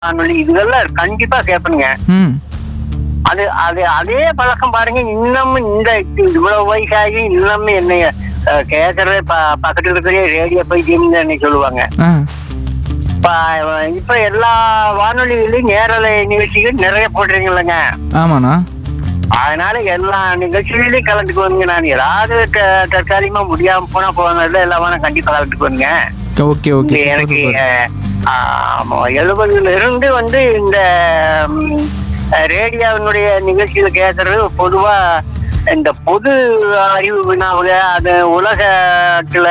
வானொலி இதெல்லாம் கண்டிப்பா கேட்பேனுங்க. ம். அது அது அதே பழக்கம் பாருங்க. இன்னமும் இந்த இவ்வளவு வயசாகி இன்னமும் என்னைய கேட்கறதே பக்கத்துல இருக்கிற ரேடியோ பைத்தியம் சொல்லுவாங்க. ஆ. இப்ப எல்லா வானொலிகளையும் நேரலை நிகழ்ச்சிகள் நிறைய போடுறீங்களங்க. ஆமாண்ணா. அதனால எல்லா நிகழ்ச்சிகளையும் கலந்துக்குவாங்க. நான் ஏதாவது தற்காலிகமா முடியாம போனதுல எல்லாம் கண்டிப்பா கலந்துக்குவாங்க. Okay okay. எனக்கு 70ல இருந்து இந்த ரேடியோவினுடைய நிகழ்ச்சிகளை கேட்கறது பொதுவா இந்த பொது அறிவு வினாவுல அது உலகத்துல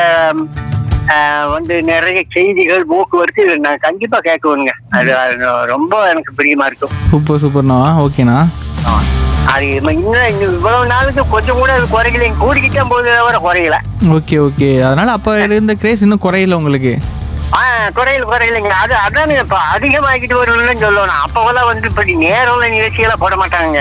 நிறைய செய்திகள் போக்குவரத்து நான் கண்டிப்பா கேட்குவேங்க. அது ரொம்ப எனக்கு பிரியமா இருக்கும். சூப்பர் சூப்பர்ண்ணா. ஓகேண்ணா. அது இன்னும் இவ்வளவு நாளுக்கு கொஞ்சம் கூட அது குறையல. கூடிக்கிட்டே போது வர குறையல. Okay okay. அதனால அப்ப இருந்த கிரேஸ் இன்னும் குறையல உங்களுக்கு? குறையலைங்க. அதான் இப்ப அதிகமாகிட்டு வரும்னு சொல்லணும். அப்பெல்லாம் இப்படி நேரம் நிகழ்ச்சியெல்லாம் போட மாட்டாங்க.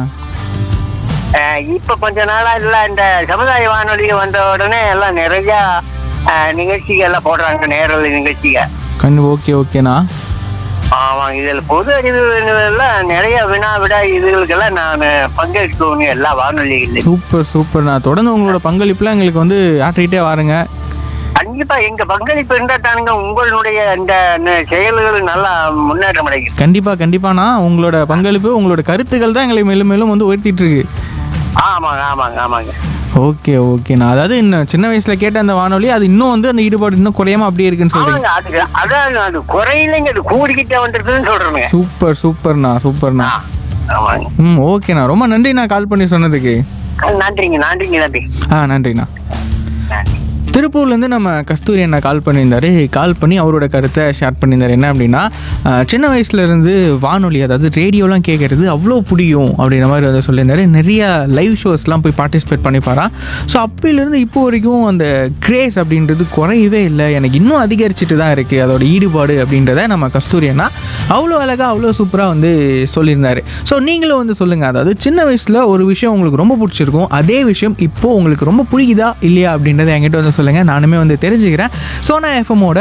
இப்ப கொஞ்ச நாளா இல்ல இந்த சமுதாய வானொலி வந்த உடனே எல்லாம் நிறைய நிகழ்ச்சிகள் எல்லாம் போடுறாங்க. நேரலை நிகழ்ச்சிகள். ஓகே ஓகேண்ணா. ஆமாங்க. இதுல பொது அறிவு எல்லாம் நிறைய வினா இதுகளுக்கெல்லாம் நான் பங்கெடுக்கணும் எல்லா வானொலிகளையும். சூப்பர் சூப்பர்ண்ணா. தொடர்ந்து உங்களோட பங்களிப்புலாம் எங்களுக்கு ஆற்றிக்கிட்டே வாருங்க. கண்டிப்பா எங்க பங்களிப்பு இருந்தா தானுங்க உங்களுடைய இந்த செயல்கள் நல்லா முன்னேற்றம் அடையும். கண்டிப்பா கண்டிப்பாண்ணா. உங்களோட பங்களிப்பு உங்களோட கருத்துக்கள் தான் எங்களை மேலும் மேலும் உயர்த்திட்டு இருக்கு. ஆமாங்க ஆமாங்க ஆமாங்க. ஓகே ஓகேண்ணா. அதாவது இன்னும் சின்ன வயசுல கேட்ட அந்த வானொலி அது இன்னும் அந்த ஈடுபாடு இன்னும் குறையாம அப்படியே இருக்குன்னு சொல்றீங்க. அதான் அது குறையிலைங்க, அது கூடிக்கிட்டே வந்துருக்குன்னு சொல்றேங்க. சூப்பர் சூப்பர்ண்ணா சூப்பர்ண்ணா. ஆமாங்க. ஓகேண்ணா. ரொம்ப நன்றிண்ணா கால் பண்ணி சொன்னதுக்கு. நன்றிங்க நன்றிங்க நன்றி. நன்றிண்ணா. திருப்பூர்லேருந்து நம்ம கஸ்தூரி அண்ணா கால் பண்ணியிருந்தாரு. கால் பண்ணி அவரோட கருத்தை ஷேர் பண்ணியிருந்தார். என்ன அப்படின்னா, சின்ன வயசுலேருந்து வானொலி அதாவது ரேடியோலாம் கேட்குறது அவ்வளோ பிடிக்கும் அப்படின்ற மாதிரி சொல்லியிருந்தாரு. நிறைய லைவ் ஷோஸ்லாம் போய் பார்ட்டிசிபேட் பண்ணிப்பாரான். ஸோ அப்போலேருந்து இப்போ வரைக்கும் அந்த கிரேஸ் அப்படின்றது குறையவே இல்லை, எனக்கு இன்னும் அதிகரிச்சுட்டு தான் இருக்குது அதோட ஈடுபாடு அப்படின்றத நம்ம கஸ்தூரி அண்ணா அவ்வளோ அழகாக அவ்வளோ சூப்பராக சொல்லியிருந்தார். ஸோ நீங்களும் சொல்லுங்கள், அதாவது சின்ன வயசில் ஒரு விஷயம் உங்களுக்கு ரொம்ப பிடிச்சிருக்கும், அதே விஷயம் இப்போது உங்களுக்கு ரொம்ப பிடிக்குதா இல்லையா அப்படின்றத என்கிட்ட சொல்லுங்கள், நானுமே தெரிஞ்சுக்கிறேன். சோனா எஃப்எம்மோட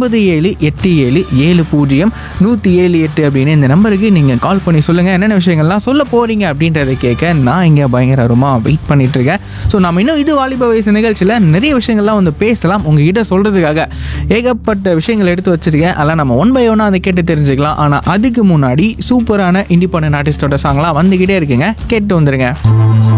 9787070178 அப்படின்னு இந்த நம்பருக்கு நீங்கள் கால் பண்ணி சொல்லுங்கள் என்னென்ன விஷயங்கள்லாம் சொல்ல போகிறீங்க அப்படின்றத கேட்க நான் இங்கே பயங்கரமாக வெயிட் பண்ணிட்டு இருக்கேன். ஸோ நம்ம இன்னும் இது வாலிப வயசு நிகழ்ச்சியில் நிறைய விஷயங்கள்லாம் பேசலாம். உங்ககிட்ட சொல்கிறதுக்காக ஏகப்பட்ட விஷயங்கள் எடுத்து வச்சிருக்கேன். அதெல்லாம் நம்ம ஒன் பை ஒன்னாக அதை கேட்டு தெரிஞ்சுக்கலாம். ஆனால் அதுக்கு முன்னாடி சூப்பரான இண்டிபெண்டன்ட் ஆர்டிஸ்டோட சாங்லாம் வந்துக்கிட்டே இருக்குங்க, கேட்டு வந்துருங்க.